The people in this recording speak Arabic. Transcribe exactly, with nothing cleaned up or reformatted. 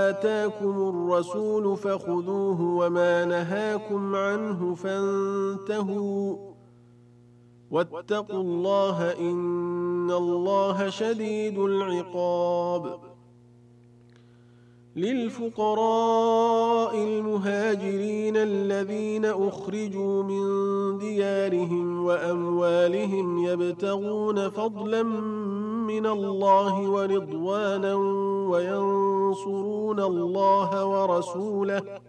آتاكم الرسول فخذوه وما نهاكم عنه فانتهوا واتقوا الله إن الله شديد العقاب. للفقراء المهاجرين الذين أخرجوا من ديارهم وأموالهم يبتغون فضلا من الله ورضوانا وينصرون الله ورسوله